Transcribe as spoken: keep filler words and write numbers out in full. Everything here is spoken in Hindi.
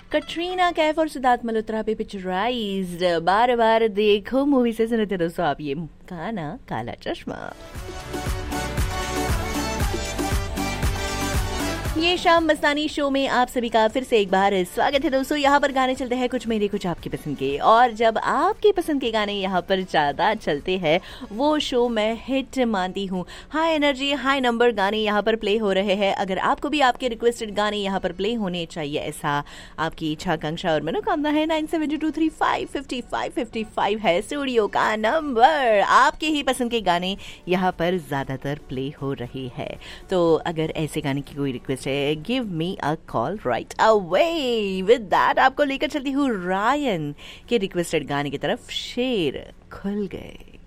कटरीना कैफ और सिद्धार्थ मल्होत्रा पे पिक्चराइज्ड बार बार देखो मूवी से सुनते दोस्तों आप ये गाना काला चश्मा। ये शाम मस्तानी शो में आप सभी का फिर से एक बार स्वागत है दोस्तों। यहाँ पर गाने चलते हैं कुछ मेरे कुछ आपकी पसंद के, और जब आपकी पसंद के गाने यहाँ पर ज़्यादा चलते हैं वो शो मैं हिट मानती हूँ। हाई एनर्जी हाई नंबर गाने यहाँ पर प्ले हो रहे हैं। अगर आपको भी आपके रिक्वेस्टेड गाने यहाँ पर प्ले होने चाहिए, ऐसा आपकी इच्छा आकांक्षा और मनोकामना है, nine seven to three five fifty five fifty five है स्टूडियो का नंबर। आपके ही पसंद के गाने यहाँ पर ज़्यादातर प्ले हो रहे हैं, तो अगर ऐसे गाने की कोई request give me a call right away. With that आपको लेकर चलती हूँ रायन के रिक्वेस्टेड गाने की तरफ, शेर खुल गए।